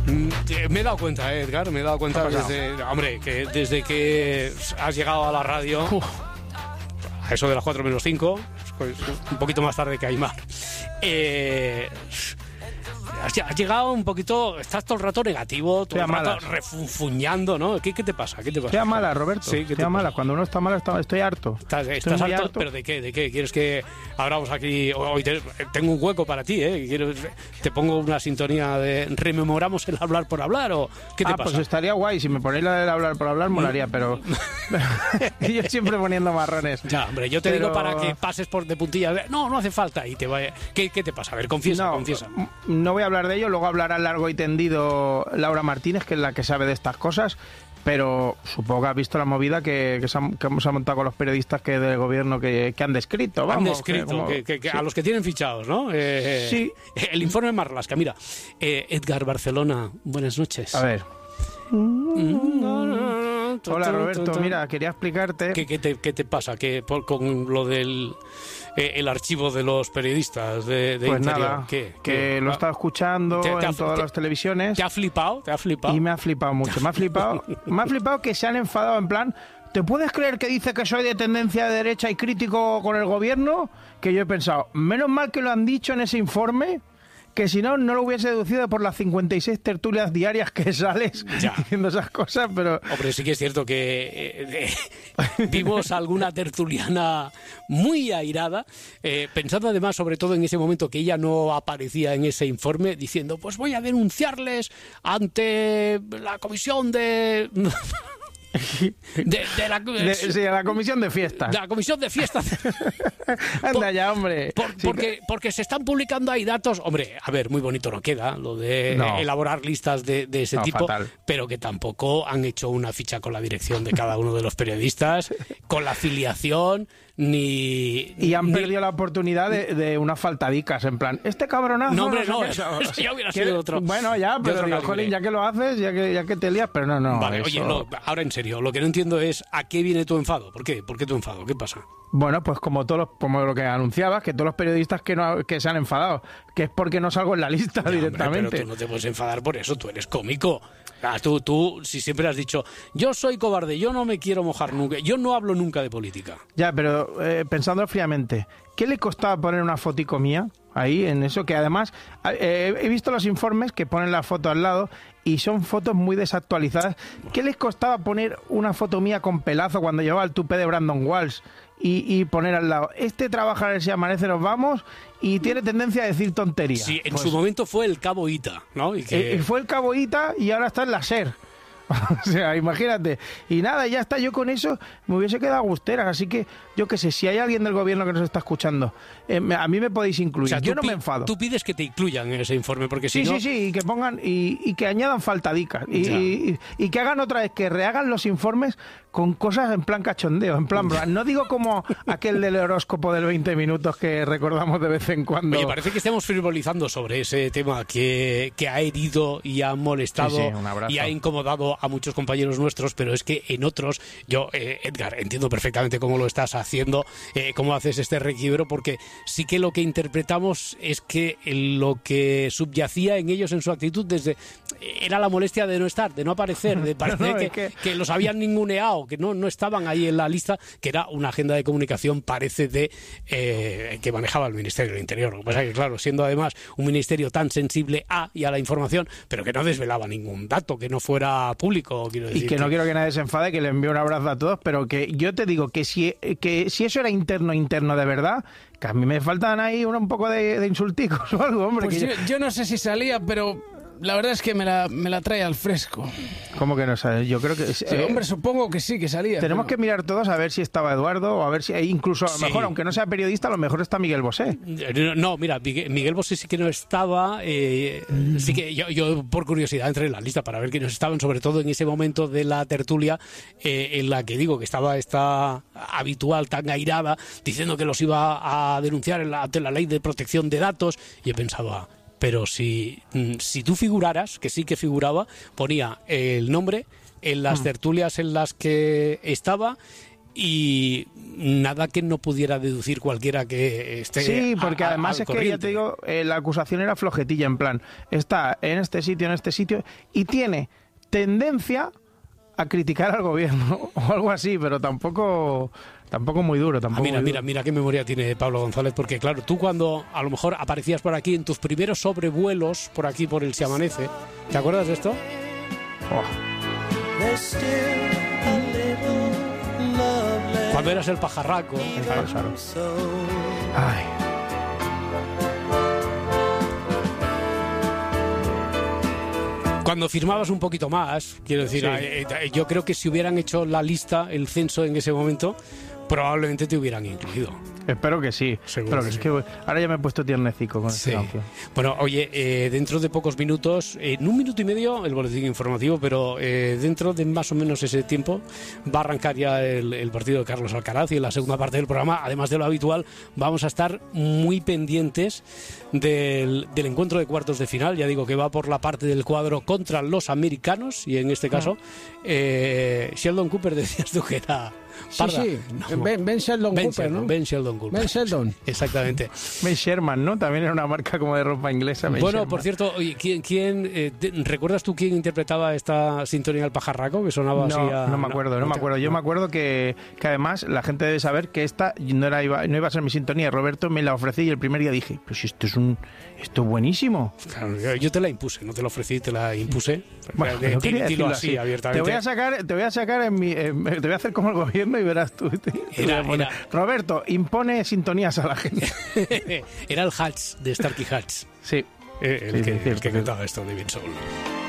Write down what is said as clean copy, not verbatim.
Me he dado cuenta, Edgar, me he dado cuenta desde que has llegado a la radio, a eso de las 4 menos 5, un poquito más tarde que Aymar. Has llegado un poquito, estás todo el rato negativo, todo el rato refunfuñando, ¿no? ¿Qué te pasa? Estoy a mala, Roberto. Sí, estoy a mala. Cuando uno está mal, estoy harto. ¿Estás harto? ¿Pero de qué? ¿Quieres que abramos aquí? Hoy tengo un hueco para ti, ¿eh? ¿Te pongo una sintonía de rememoramos el hablar por hablar o qué te pasa? Pues estaría guay. Si me ponéis la del hablar por hablar, molaría, pero yo siempre poniendo marrones. Ya, hombre, yo te digo para que pases por de puntillas. No hace falta. Y te vaya. ¿Qué te pasa? A ver, confiesa. No voy a hablar de ello, luego hablará largo y tendido Laura Martínez, que es la que sabe de estas cosas, pero supongo que has visto la movida que se ha montado con los periodistas del gobierno que han descrito. Vamos, han descrito, sí. A los que tienen fichados, ¿no? Sí. El informe Marlaska. Mira, Edgar Barcelona, buenas noches. A ver. Hola, Roberto, mira, quería explicarte... ¿Qué te pasa? Con lo del... el archivo de los periodistas de pues Interior. Nada, que lo he estado escuchando en todas las televisiones. ¿Te ha flipado? Y me ha flipado mucho. Me ha flipado que se han enfadado en plan... ¿Te puedes creer que dice que soy de tendencia de derecha y crítico con el gobierno? Que yo he pensado, menos mal que lo han dicho en ese informe, que si no, no lo hubiese deducido por las 56 tertulias diarias que sales diciendo esas cosas, pero... Hombre, sí que es cierto que vimos alguna tertuliana muy airada, pensando además, sobre todo en ese momento que ella no aparecía en ese informe, diciendo, pues voy a denunciarles ante la comisión de la comisión de fiestas. De la comisión de fiestas. Anda ya, hombre. Porque se están publicando ahí datos. Hombre, a ver, muy bonito no queda lo de elaborar listas de ese tipo, fatal. Pero que tampoco han hecho una ficha con la dirección de cada uno de los periodistas, con la afiliación, y han perdido la oportunidad de unas faltadicas, en plan, este cabronazo... No, hombre, no, eso ya hubiera sido otro. Bueno, ya, pero jolín, ya que lo haces, ya que te lías, pero no. Vale, eso... oye, ahora en serio, lo que no entiendo es ¿a qué viene tu enfado? ¿Por qué tu enfado? ¿Qué pasa? Bueno, pues como lo que anunciabas, que todos los periodistas que se han enfadado, que es porque no salgo en la lista directamente. Hombre, pero tú no te puedes enfadar por eso, tú eres cómico. Tú, si siempre has dicho, yo soy cobarde, yo no me quiero mojar nunca, yo no hablo nunca de política. Ya, pero pensándolo fríamente, ¿qué le costaba poner una fotico mía ahí en eso? Que además he visto los informes que ponen la foto al lado y son fotos muy desactualizadas. ¿Qué les costaba poner una foto mía con pelazo cuando llevaba el tupé de Brandon Walsh y poner al lado, trabaja a ver si amanece, nos vamos, y tiene tendencia a decir tonterías? Sí, en su momento fue el Cabo Ita, ¿no? Fue el Cabo Ita y ahora está en la SER. O sea, imagínate. Y nada, ya está. Yo con eso me hubiese quedado agustera. Así que, yo qué sé, si hay alguien del gobierno que nos está escuchando, a mí me podéis incluir. O sea, yo no me enfado. Tú pides que te incluyan en ese informe, porque si no... Sí, y que pongan, y que añadan faltadicas. Y que hagan otra vez, que rehagan los informes con cosas en plan cachondeo, en plan... No digo como aquel del horóscopo del 20 minutos que recordamos de vez en cuando. Oye, parece que estemos frivolizando sobre ese tema que ha herido y ha molestado y ha incomodado a muchos compañeros nuestros, pero es que en otros, yo, Edgar, entiendo perfectamente cómo lo estás haciendo, cómo haces este requiebro, porque sí que lo que interpretamos es que lo que subyacía en ellos, en su actitud, era la molestia de no estar, de no aparecer, de parecer que los habían ninguneado, que no estaban ahí en la lista, que era una agenda de comunicación, parece, que manejaba el Ministerio del Interior. Lo que pasa es que, claro, siendo además un ministerio tan sensible a la información, pero que no desvelaba ningún dato, que no fuera público, quiero decir. Y que no quiero que nadie se enfade, que le envío un abrazo a todos, pero que yo te digo que si eso era interno de verdad, que a mí me faltan ahí un poco de insulticos o algo, hombre. Pues yo no sé si salía, pero la verdad es que me la trae al fresco. ¿Cómo que no sabes? Yo creo que... hombre, supongo que sí, que salía. Tenemos que mirar todos a ver si estaba Eduardo, o a ver si incluso, a lo mejor, aunque no sea periodista, a lo mejor está Miguel Bosé. No, mira, Miguel Bosé sí que no estaba. Sí que yo, por curiosidad, entré en la lista para ver quiénes estaban, sobre todo en ese momento de la tertulia en la que digo que estaba esta habitual tan airada, diciendo que los iba a denunciar ante la ley de protección de datos, y he pensado... Pero si tú figuraras, que sí que figuraba, ponía el nombre en las tertulias en las que estaba y nada que no pudiera deducir cualquiera que esté. Sí, porque además es corriente. que ya te digo, la acusación era flojetilla, en plan, está en este sitio, y tiene tendencia a criticar al gobierno o algo así, pero tampoco muy duro. Mira qué memoria tiene Pablo González, porque claro, tú cuando a lo mejor aparecías por aquí en tus primeros sobrevuelos por aquí por el Se Amanece, ¿te acuerdas de esto? Cuando eras el pajarraco. Ay. Cuando firmabas un poquito más, quiero decir, sí. Yo creo que si hubieran hecho la lista, el censo en ese momento, probablemente te hubieran incluido. Espero que sí. Seguro que sí. Es que ahora ya me he puesto tiernecico con esta canción. Bueno, oye, dentro de pocos minutos, en 1 minuto y medio, el boletín informativo, pero dentro de más o menos ese tiempo va a arrancar ya el partido de Carlos Alcaraz, y en la segunda parte del programa, además de lo habitual, vamos a estar muy pendientes del encuentro de cuartos de final. Ya digo que va por la parte del cuadro contra los americanos, y en este caso Sheldon Cooper, decías tú que era parda. Sí. No. Ben Sheldon Cooper, ¿no? Ben Sheldon Cooper. Ben Sheldon. Exactamente. Ben Sherman, ¿no? También era una marca como de ropa inglesa. Ben Bueno, Sherman. por cierto, ¿recuerdas tú quién interpretaba esta sintonía al pajarraco? Que sonaba así a... No me acuerdo. Yo me acuerdo que además la gente debe saber que esta no iba a ser mi sintonía. Roberto me la ofrecí y el primer día dije, pues esto es buenísimo. Claro, yo te la impuse, no te la ofrecí, te la impuse. Bueno, dilo así abiertamente. Te voy a sacar te voy a hacer como el gobierno y verás tú. Roberto, impone sintonías a la gente. Era el Hatch de Starkey Hatch. Sí. El que cantaba esto de Ben Soul.